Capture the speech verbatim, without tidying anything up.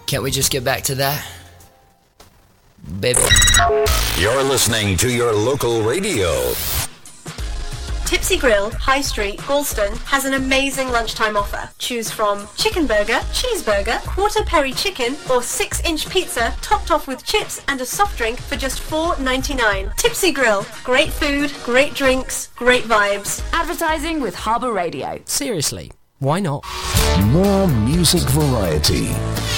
Can't we just get back to that? Baby. You're listening to your local radio. Tipsy Grill, High Street, Galston, has an amazing lunchtime offer. Choose from chicken burger, cheeseburger, quarter peri chicken, or six-inch pizza topped off with chips and a soft drink for just four ninety-nine. Tipsy Grill, great food, great drinks, great vibes. Advertising with Harbour Radio. Seriously, why not? More music variety.